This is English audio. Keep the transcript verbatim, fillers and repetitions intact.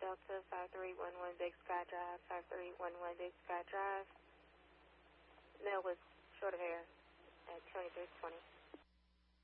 Delta, five three one one Big Sky Drive, five three one one Big Sky Drive. Male with short hair at twenty-three twenty.